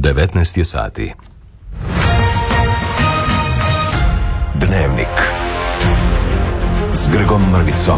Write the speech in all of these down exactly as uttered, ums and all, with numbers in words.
devetnaest je sati. Dnevnik s Grgom Mrvicom.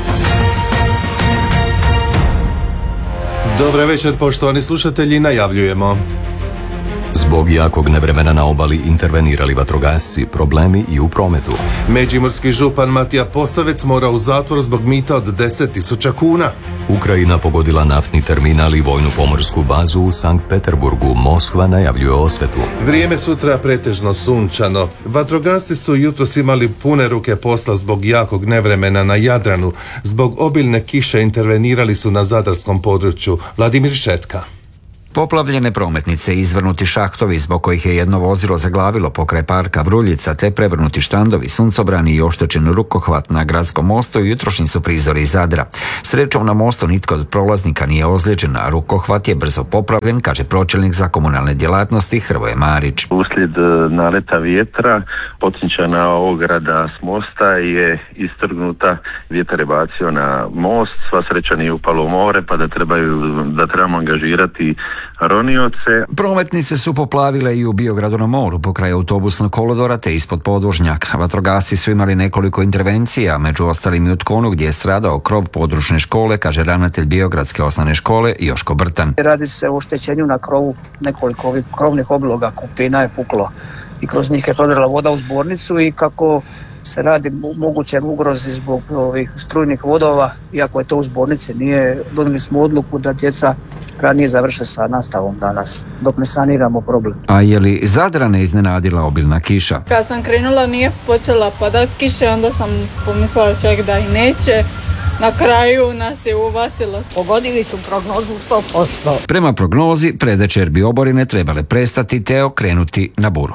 Dobar večer, poštovani slušatelji, najavljujemo. Zbog jakog nevremena na obali intervenirali vatrogasci, problemi i u prometu. Međimurski župan Matija Posavec mora u zatvor zbog mita od deset tisuća kuna. Ukrajina pogodila naftni terminal i vojnu pomorsku bazu u Sankt Peterburgu. Moskva najavljuje osvetu. Vrijeme sutra pretežno sunčano. Vatrogasci su jutros imali pune ruke posla zbog jakog nevremena na Jadranu. Zbog obilne kiše intervenirali su na zadarskom području. Vladimir Šetka. Poplavljene prometnice, izvrnuti šahtovi zbog kojih je jedno vozilo zaglavilo pokraj parka Vruljica, te prevrnuti štandovi, suncobrani i oštećen rukohvat na gradskom mostu i jutrošnji su prizori iz Zadra. Srećom na mostu nitko od prolaznika nije ozlijeđen, a rukohvat je brzo popravljen, kaže pročelnik za komunalne djelatnosti Hrvoje Marić. Uslijed naleta vjetra potencijalna ograda s mosta je istrgnuta, vjetar je bacio na most, sva sreća nije upalo u more, pa da trebaju, da trebamo angažirati ronioce. Prometnice su poplavile i u Biogradu na moru pokraj autobusnog kolodvora te ispod podvožnjaka. Vatrogasci su imali nekoliko intervencija, među ostalim i u Tkonu gdje je stradao krov područne škole, kaže ravnatelj Biogradske osnovne škole Joško Brtan. Radi se o oštećenju na krovu, nekoliko ovih krovnih obloga, kupina je puklo i kroz njih je prodrla voda u zbornicu i kako se radi moguće ugrozi zbog ovih strujnih vodova, iako je to u zbornici, nije, donijeli smo odluku da djeca ranije završe sa nastavom danas, dok ne saniramo problem. A je li Zadrane iznenadila obilna kiša? Kad sam krenula nije počela padat kiše, onda sam pomislila čak da i neće. Na kraju nas je uvatilo. Pogodili su prognozu sto posto. Prema prognozi, predvečer bi oborine trebale prestati te okrenuti na buru.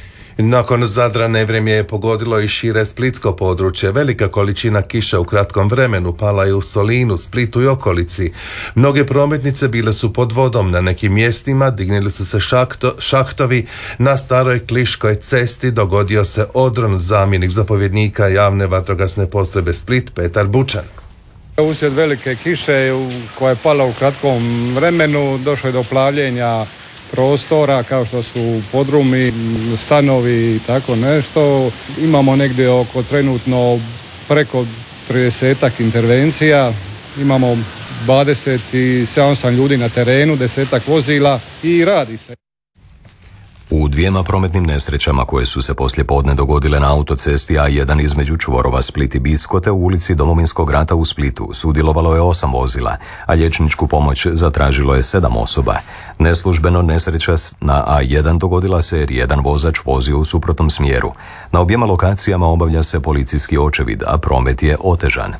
Nakon Zadra nevrijeme je pogodilo i šire splitsko područje. Velika količina kiše u kratkom vremenu pala je u Solinu, Splitu i okolici. Mnoge prometnice bile su pod vodom, na nekim mjestima dignili su se šakto, šahtovi. Na staroj Kliškoj cesti dogodio se odron, zamjenik zapovjednika javne vatrogasne postrojbe Split Petar Bučan. Uslijed velike kiše koja je pala u kratkom vremenu došlo je do plavljenja prostora kao što su podrumi, stanovi i tako nešto. Imamo negdje oko trenutno preko tridesetak intervencija, imamo dvadeset sedam ljudi na terenu, desetak vozila i radi se. U dvijema prometnim nesrećama koje su se poslije podne dogodile na autocesti A jedan između čvorova Split i Biskote u ulici Domovinskog rata u Splitu sudjelovalo je osam vozila, a liječničku pomoć zatražilo je sedam osoba. Neslužbeno nesreća na A jedan dogodila se jer jedan vozač vozio u suprotnom smjeru. Na objema lokacijama obavlja se policijski očevid, a promet je otežan.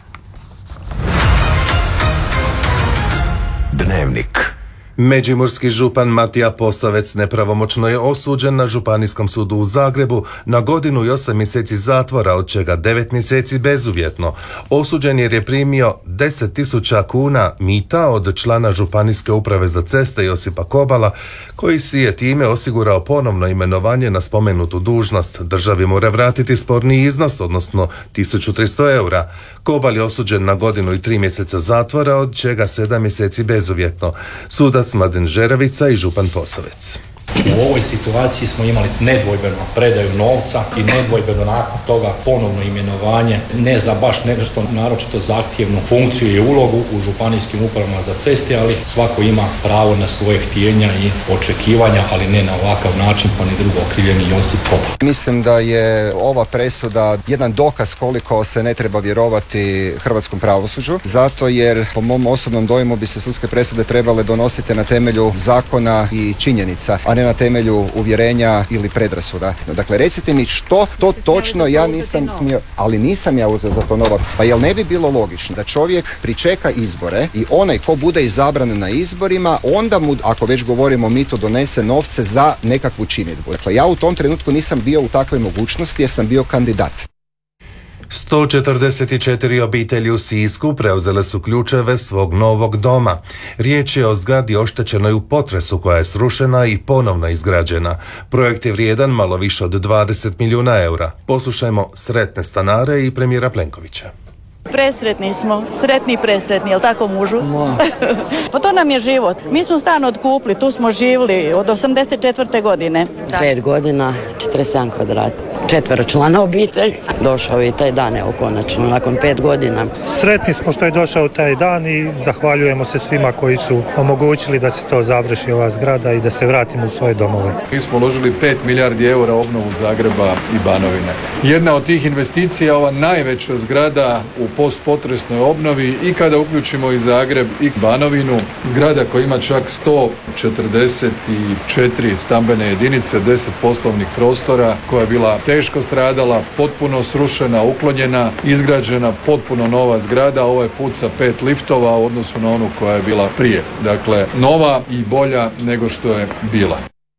Dnevnik. Međimurski župan Matija Posavec nepravomoćno je osuđen na Županijskom sudu u Zagrebu na godinu i osam mjeseci zatvora, od čega devet mjeseci bezuvjetno. Osuđen jer je primio deset tisuća kuna mita od člana Županijske uprave za ceste Josipa Kobala, koji si je time osigurao ponovno imenovanje na spomenutu dužnost. Državi mora vratiti sporni iznos, odnosno tisuću tristo eura. Kobal je osuđen na godinu i tri mjeseca zatvora, od čega sedam mjeseci bezuvjetno. Sudac Mladen Žeravica i župan Posavec. U ovoj situaciji smo imali nedvojbeno predaju novca i nedvojbeno nakon toga ponovno imenovanje, ne za baš nešto naročito zahtjevnu funkciju i ulogu u županijskim upravama za ceste, ali svako ima pravo na svoje htjenja i očekivanja, ali ne na ovakav način, pa ni drugo okrivljeni Josip Kobal. Mislim da je ova presuda jedan dokaz koliko se ne treba vjerovati hrvatskom pravosuđu, zato jer po mom osobnom dojmu bi se sudske presude trebale donositi na temelju zakona i činjenica, a ne na temelju uvjerenja ili predrasuda. Dakle, recite mi što to točno, ja nisam smio, ali nisam ja uzeo za to novac. Pa jel ne bi bilo logično da čovjek pričeka izbore i onaj ko bude izabran na izborima, onda mu, ako već govorimo o mitu, donese novce za nekakvu činidbu. Dakle, ja u tom trenutku nisam bio u takvoj mogućnosti jer sam bio kandidat. sto četrdeset četiri obitelji u Sisku preuzele su ključeve svog novog doma. Riječ je o zgradi oštećenoj u potresu koja je srušena i ponovno izgrađena. Projekt je vrijedan malo više od dvadeset milijuna eura. Poslušajmo sretne stanare i premijera Plenkovića. Presretni smo, sretni i presretni, jel tako mužu? Pa to nam je život. Mi smo stan otkupili, tu smo živjeli od osamdeset četvrte godine. Pet godina, četrdeset sedam kvadrata. Četvero člana obitelj. Došao je i taj dan, evo konačno, nakon pet godina. Sretni smo što je došao taj dan i zahvaljujemo se svima koji su omogućili da se to završi, ova zgrada, i da se vratimo u svoje domove. Mi smo uložili pet milijardi eura u obnovu Zagreba i Banovine. Jedna od tih investicija, ova najveća zgrada u postpotresnoj obnovi, i kada uključimo i Zagreb i Banovinu, zgrada koja ima čak sto četrdeset četiri stambene jedinice, deset poslovnih prostora, koja je bila teško stradala, potpuno srušena, uklonjena, izgrađena potpuno nova zgrada, ovaj put sa pet liftova u odnosu na onu koja je bila prije. Dakle, nova i bolja nego što je bila.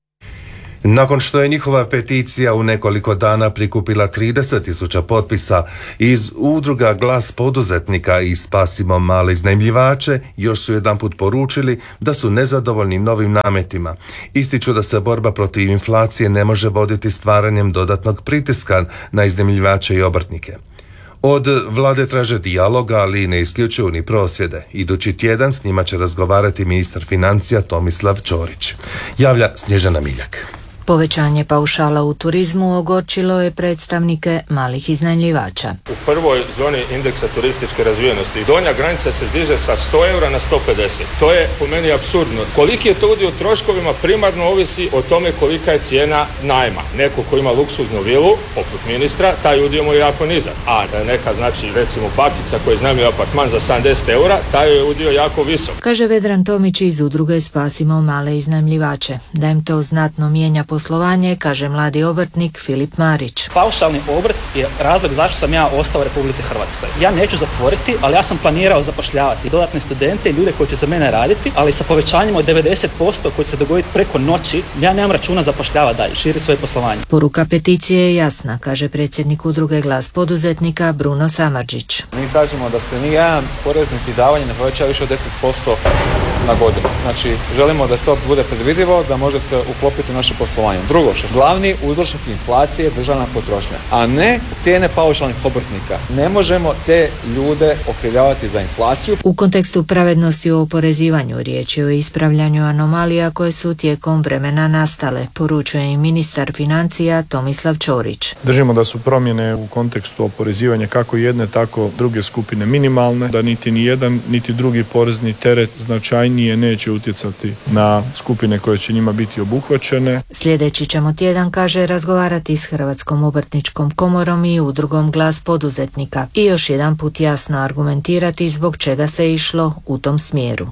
Nakon što je njihova peticija u nekoliko dana prikupila trideset tisuća potpisa, iz udruga Glas poduzetnika i Spasimo male iznajmljivače još su jedanput poručili da su nezadovoljni novim nametima. Ističu da se borba protiv inflacije ne može voditi stvaranjem dodatnog pritiska na iznajmljivače i obrtnike. Od vlade traže dijaloga, ali ne isključuju ni prosvjede. Idući tjedan s njima će razgovarati ministar financija Tomislav Ćorić. Javlja Snježana Miljak. Povećanje paušala u turizmu ogorčilo je predstavnike malih iznajmljivača. U prvoj zoni indeksa turističke razvijenosti i donja granica se diže sa sto eura na sto pedeset. To je po meni apsurdno. Koliki je to udio u troškovima primarno ovisi o tome kolika je cijena najma. Neko ko ima luksuznu vilu, poput ministra, taj udio mu je jako nizak. A neka, znači, recimo bakica koja iznajmljuje apartman za sedamdeset eura, taj je udio jako visok. Kaže Vedran Tomić iz udruge Spasimo male iznajmljivače. Da im to znatno mijenja poslovanje, kaže mladi obrtnik Filip Marić. Paušalni obrt je razlog zašto sam ja ostao u Republici Hrvatskoj. Ja neću zatvoriti, ali ja sam planirao zapošljavati dodatne studente i ljude koji će za mene raditi, ali sa povećanjem od devedeset posto koji će se dogoditi preko noći, ja nemam računa zapošljavati dalje, širiti svoje poslovanje. Poruka peticije je jasna, kaže predsjednik udruge Glas poduzetnika Bruno Samardžić. Mi tražimo da se nijedan porez niti davanje ne poveća više od deset posto na godinu. Znači, želimo da to bude predvidivo, da može se uklopiti u naše poslovanje. Drugo, što glavni uzročnik inflacije je državna potrošnja, a ne cijene paušalnih obrtnika. Ne možemo te ljude okrivljavati za inflaciju. U kontekstu pravednosti u oporezivanju riječ je o ispravljanju anomalija koje su tijekom vremena nastale, poručuje i ministar financija Tomislav Ćorić. Držimo da su promjene u kontekstu oporezivanja kako jedne, tako druge skupine minimalne, da niti ni jedan, niti drugi porezni teret značajnije neće utjecati na skupine koje će njima biti obuhvaćene. Sljedeći ćemo tjedan, kaže, razgovarati s Hrvatskom obrtničkom komorom i udrugom Glas poduzetnika i još jedan put jasno argumentirati zbog čega se išlo u tom smjeru.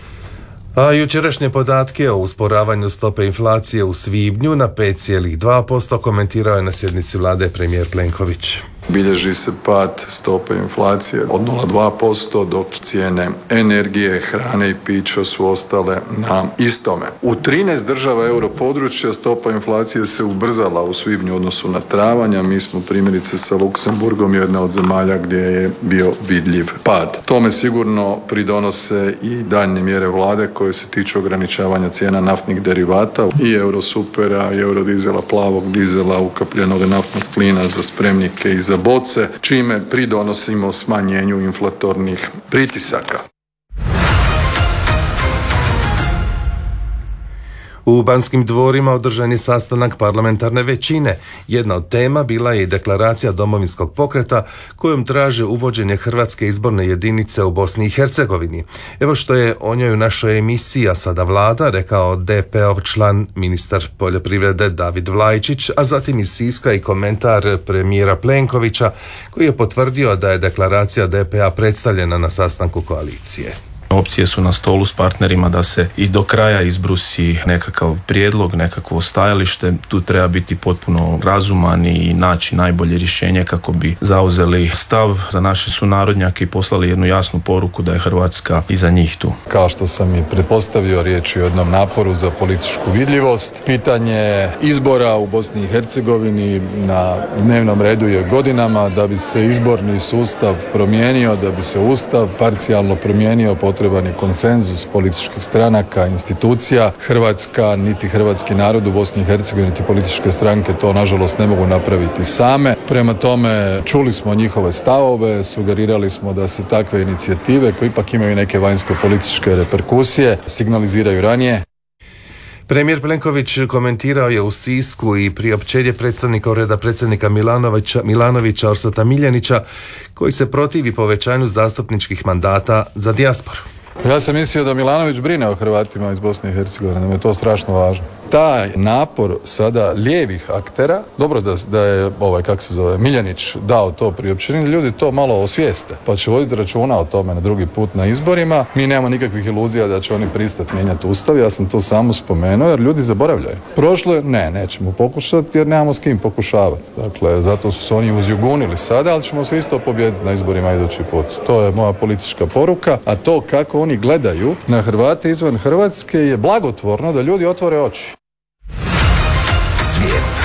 A jučerašnje podatke o usporavanju stope inflacije u svibnju na pet zarez dva posto komentirao je na sjednici vlade premijer Plenković. Bilježi se pad stope inflacije od nula zarez dva posto, dok cijene energije, hrane i pića su ostale na istome. U trinaest država europodručja stopa inflacije se ubrzala u svibnju u odnosu na travanj, a mi smo primjerice sa Luksemburgom jedna od zemalja gdje je bio vidljiv pad. Tome sigurno pridonose i daljnje mjere vlade koje se tiču ograničavanja cijena naftnih derivata i eurosupera, i eurodizela, plavog dizela, ukapljenog naftnog plina za spremnike i za boce, čime pridonosimo smanjenju inflatornih pritisaka. U Banskim dvorima održan je sastanak parlamentarne većine. Jedna od tema bila je i deklaracija Domovinskog pokreta kojom traže uvođenje hrvatske izborne jedinice u Bosni i Hercegovini. Evo što je o njoj u našoj emisiji A sada vlada rekao D P-ov član ministar poljoprivrede David Vlajčić, a zatim iz Siska i komentar premijera Plenkovića koji je potvrdio da je deklaracija D P-a predstavljena na sastanku koalicije. Opcije su na stolu s partnerima da se i do kraja izbrusi nekakav prijedlog, nekakvo stajalište. Tu treba biti potpuno razuman i naći najbolje rješenje kako bi zauzeli stav za naše sunarodnjake i poslali jednu jasnu poruku da je Hrvatska iza njih tu. Kao što sam i pretpostavio, riječ je o jednom naporu za političku vidljivost. Pitanje izbora u Bosni i Hercegovini na dnevnom redu je godinama. Da bi se izborni sustav promijenio, da bi se ustav parcijalno promijenio, potrebno potreban je konsenzus političkih stranaka, institucija. Hrvatska, niti hrvatski narod u Bosni i Hercegovini, niti političke stranke to nažalost ne mogu napraviti same. Prema tome, čuli smo njihove stavove, sugerirali smo da se takve inicijative, koje ipak imaju neke vanjsko političke reperkusije, signaliziraju ranije. Premijer Plenković komentirao je u Sisku i priopćenje predsjednika ureda predsjednika Milanovića, Milanovića Orsata Miljenića, koji se protivi povećanju zastupničkih mandata za dijasporu. Ja sam mislio da Milanović brine o Hrvatima iz Bosne i Hercegovine, da mu je to strašno važno. Taj napor sada lijevih aktera, dobro da, da je ovaj, kako se zove, Miljanić dao to priopćenje, ljudi to malo osvijeste, pa će voditi računa o tome na drugi put na izborima. Mi nemamo nikakvih iluzija da će oni pristati mijenjati ustav, ja sam to samo spomenuo jer ljudi zaboravljaju. Prošlo je, ne, nećemo pokušati jer nemamo s kim pokušavati. Dakle, zato su se oni uzjugunili sada, ali ćemo se isto pobijediti na izborima idući put. To je moja politička poruka, a to kako oni gledaju na Hrvate izvan Hrvatske je blagotvorno da ljudi otvore oči. Svijet.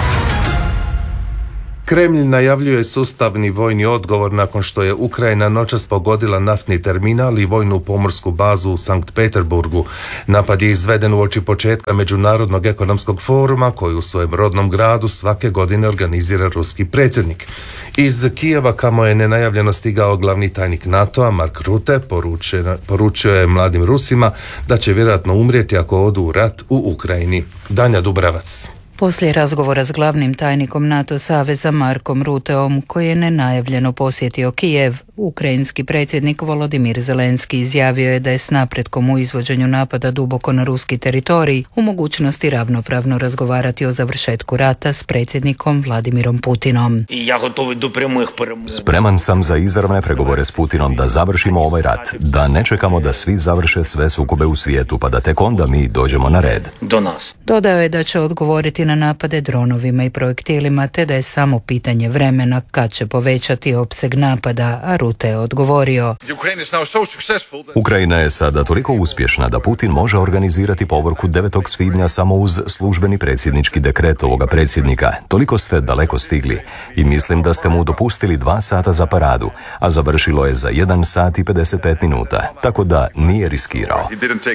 Kremlj najavljuje sustavni vojni odgovor nakon što je Ukrajina noćas pogodila naftni terminal i vojnu pomorsku bazu u Sankt Peterburgu. Napad je izveden uoči početka Međunarodnog ekonomskog foruma koji u svojem rodnom gradu svake godine organizira ruski predsjednik. Iz Kijeva, kamo je nenajavljeno stigao glavni tajnik NATO-a Mark Rutte, poručio, poručio je mladim Rusima da će vjerojatno umrijeti ako odu u rat u Ukrajini. Danja Dubravac. Poslije razgovora s glavnim tajnikom NATO saveza Markom Rutteom, koji je nenajavljeno posjetio Kijev, ukrajinski predsjednik Volodimir Zelenski izjavio je da je s napretkom u izvođenju napada duboko na ruski teritorij u mogućnosti ravnopravno razgovarati o završetku rata s predsjednikom Vladimirom Putinom. Spreman sam za izravne pregovore s Putinom da završimo ovaj rat, da ne čekamo da svi završe sve sukobe u svijetu pa da tek onda mi dođemo na red. Do nas. Dodao je da će odgovoriti na napade dronovima i projektilima, te da je samo pitanje vremena kad će povećati opseg napada, a Rutte je odgovorio: Ukrajina je sada toliko uspješna da Putin može organizirati povorku devetog svibnja samo uz službeni predsjednički dekret ovoga predsjednika. Toliko ste daleko stigli i mislim da ste mu dopustili dva sata za paradu, a završilo je za jedan sat i pedeset pet minuta, tako da nije riskirao.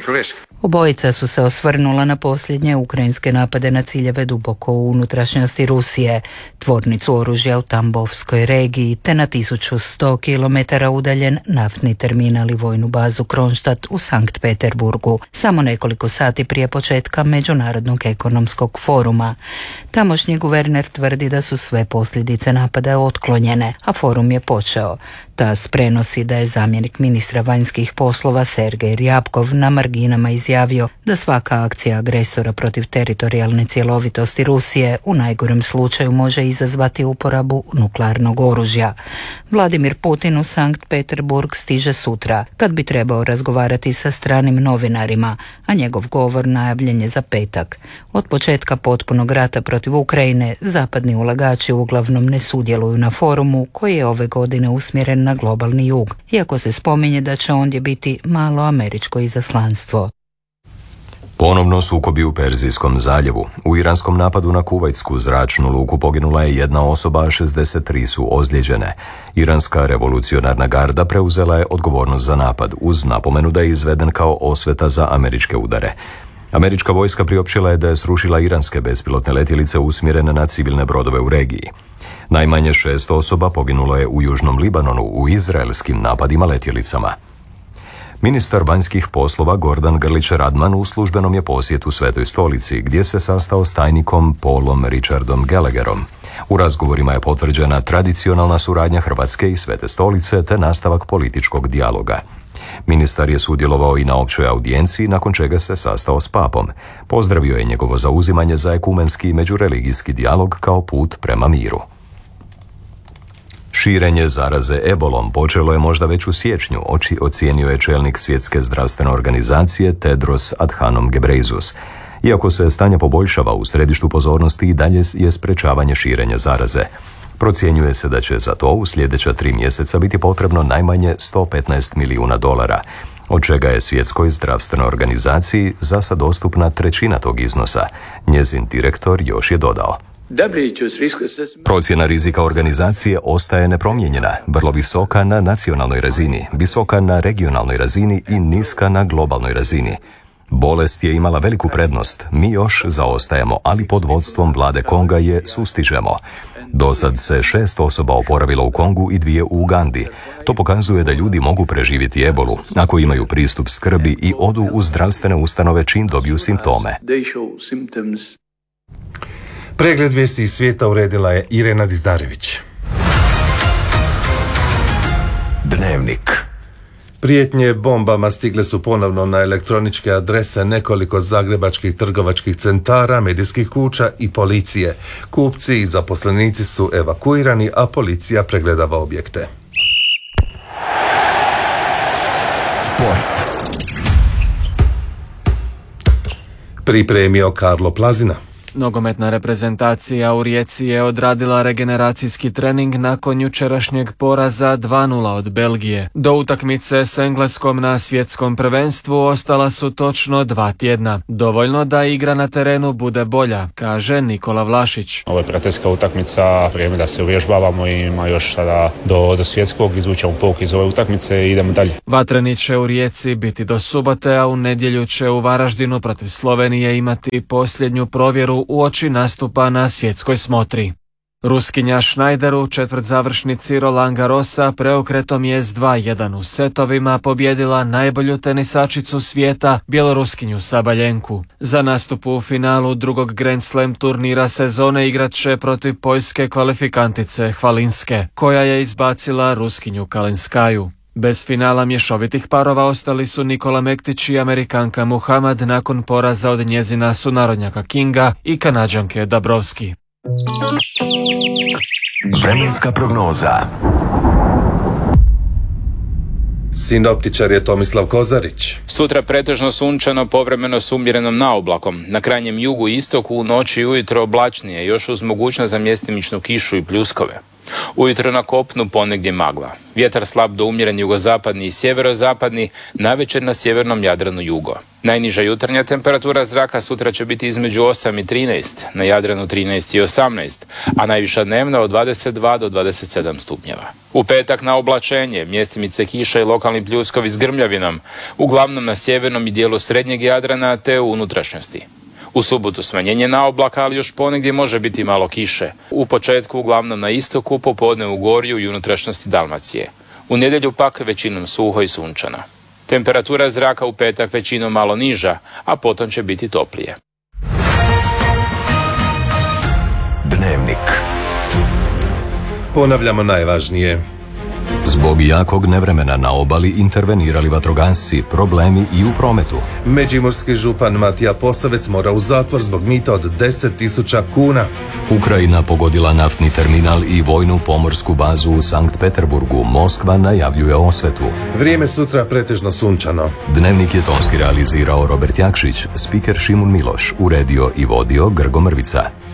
Obojica su se osvrnula na posljednje ukrajinske napade na ciljeve duboko u unutrašnjosti Rusije, tvornicu oružja u Tambovskoj regiji, te na tisuću sto kilometara udaljen naftni terminal i vojnu bazu Kronstadt u Sankt Peterburgu, samo nekoliko sati prije početka Međunarodnog ekonomskog foruma. Tamošnji guverner tvrdi da su sve posljedice napada otklonjene, a forum je počeo. TASS prenosi da je zamjenik ministra vanjskih poslova Sergej Ryabkov na marginama izjavio da svaka akcija agresora protiv teritorijalne cjelovitosti Rusije u najgorem slučaju može izazvati uporabu nuklearnog oružja. Vladimir Putin u Sankt Peterburg stiže sutra, kad bi trebao razgovarati sa stranim novinarima, a njegov govor najavljen je za petak. Od početka potpunog rata protiv Ukrajine, zapadni ulagači uglavnom ne sudjeluju na forumu koji je ove godine usmjeren na globalni jug, iako se spominje da će ondje biti malo američko izaslanstvo. Ponovno sukobi u Perzijskom zaljevu. U iranskom napadu na kuvajtsku zračnu luku poginula je jedna osoba, a šezdeset tri su ozlijeđene. Iranska revolucionarna garda preuzela je odgovornost za napad, uz napomenu da je izveden kao osveta za američke udare. Američka vojska priopćila je da je srušila iranske bespilotne letjelice usmjerene na civilne brodove u regiji. Najmanje šest osoba poginulo je u Južnom Libanonu u izraelskim napadima letjelicama. Ministar vanjskih poslova Gordan Grlić Radman u službenom je posjetu Svetoj stolici, gdje se sastao s tajnikom Paulom Richardom Gallagherom. U razgovorima je potvrđena tradicionalna suradnja Hrvatske i Svete stolice te nastavak političkog dijaloga. Ministar je sudjelovao i na općoj audijenciji, nakon čega se sastao s papom. Pozdravio je njegovo zauzimanje za ekumenski i međureligijski dijalog kao put prema miru. Širenje zaraze ebolom počelo je možda već u siječnju, oči ocijenio je čelnik Svjetske zdravstvene organizacije Tedros Adhanom Ghebreyesus. Iako se stanje poboljšava, u središtu pozornosti i dalje je sprečavanje širenja zaraze. Procjenjuje se da će za to u sljedeća tri mjeseca biti potrebno najmanje sto petnaest milijuna dolara, od čega je Svjetskoj zdravstvenoj organizaciji za sad dostupna trećina tog iznosa. Njezin direktor još je dodao: Procjena rizika organizacije ostaje nepromijenjena, vrlo visoka na nacionalnoj razini, visoka na regionalnoj razini i niska na globalnoj razini. Bolest je imala veliku prednost, mi još zaostajemo, ali pod vodstvom vlade Konga je sustižemo. Dosad se šest osoba oporavilo u Kongu i dvije u Ugandi. To pokazuje da ljudi mogu preživjeti ebolu ako imaju pristup skrbi i odu u zdravstvene ustanove čim dobiju simptome. Pregled vijesti iz svijeta uredila je Irena Dizdarević. Dnevnik. Prijetnje bombama stigle su ponovno na elektroničke adrese nekoliko zagrebačkih trgovačkih centara, medijskih kuća i policije. Kupci i zaposlenici su evakuirani, a policija pregledava objekte. Sport. Pripremio Karlo Plazina. Nogometna reprezentacija u Rijeci je odradila regeneracijski trening nakon jučerašnjeg poraza dva nula od Belgije. Do utakmice s Engleskom na svjetskom prvenstvu ostala su točno dva tjedna. Dovoljno da igra na terenu bude bolja, kaže Nikola Vlašić. Ovo je prijateljska utakmica, vrijeme da se uvježbavamo i ima još sada do, do svjetskog, izvučemo pouk iz ove utakmice i idemo dalje. Vatreni će u Rijeci biti do subote, a u nedjelju će u Varaždinu protiv Slovenije imati posljednju provjeru uoči nastupa na svjetskoj smotri. Ruskinja Schneider u četvrtzavršnici Roland Garrosa preokretom je s dva jedan u setovima pobjedila najbolju tenisačicu svijeta, bjeloruskinju Sabaljenku. Za nastup u finalu drugog Grand Slam turnira sezone igrat će protiv poljske kvalifikantice Hvalinske, koja je izbacila Ruskinju Kalinskaju. Bez finala mješovitih parova ostali su Nikola Mektić i Amerikanka Muhammad nakon poraza od njezina sunarodnjaka Kinga i Kanađanke Dabrowski. Vremenska prognoza. Sinoptičar je Tomislav Kozarić. Sutra pretežno sunčano, povremeno s umjerenom naoblakom. Na krajnjem jugu i istoku u noći i ujutro oblačnije, još uz mogućnost za mjestimičnu kišu i pljuskove. Ujutro na kopnu ponegdje magla. Vjetar slab do umjeren jugozapadni i sjeverozapadni, navečer na sjevernom Jadranu jugo. Najniža jutarnja temperatura zraka sutra će biti između osam i trinaest, na Jadranu trinaest i osamnaest, a najviša dnevna od dvadeset dva do dvadeset sedam stupnjeva. U petak na oblačenje, mjestimice kiša i lokalni pljuskovi s grmljavinom, uglavnom na sjevernom i dijelu srednjeg Jadrana te u unutrašnjosti. U subotu smanjenje na oblaka, ali još ponegdje može biti malo kiše. U početku uglavnom na istoku, popodne u Gorju i unutrašnjosti Dalmacije. U nedjelju pak većinom suho i sunčano. Temperatura zraka u petak većinom malo niža, a potom će biti toplije. Dnevnik. Ponavljamo najvažnije. Zbog jakog nevremena na obali intervenirali vatrogasci, problemi i u prometu. Međimurski župan Matija Posavec mora u zatvor zbog mita od deset tisuća kuna. Ukrajina pogodila naftni terminal i vojnu pomorsku bazu u Sankt Peterburgu. Moskva najavljuje osvetu. Vrijeme sutra pretežno sunčano. Dnevnik je tonski realizirao Robert Jakšić, spiker Šimun Miloš, uredio i vodio Grgo Mrvica.